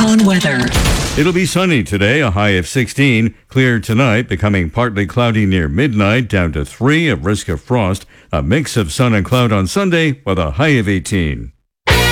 Yukon weather. It'll be sunny today, a high of 16. Clear tonight, becoming partly cloudy near midnight, down to 3, a risk of frost. A mix of sun and cloud on Sunday with a high of 18.